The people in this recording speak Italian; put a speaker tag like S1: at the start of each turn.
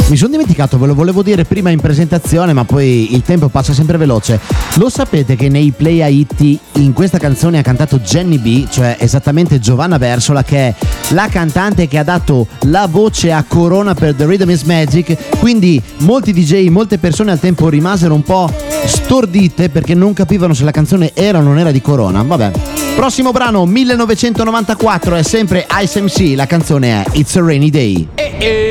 S1: Mi sono dimenticato, ve lo volevo dire prima in presentazione, ma poi il tempo passa sempre veloce. Lo sapete che nei Play Hit in questa canzone ha cantato Jenny B, cioè esattamente Giovanna Versola, che è la cantante che ha dato la voce a Corona per The Rhythm is Magic. Quindi molti DJ, molte persone al tempo rimasero un po' stordite perché non capivano se la canzone era o non era di Corona. Vabbè. Prossimo brano, 1994, è sempre Ice MC, la canzone è It's a Rainy Day.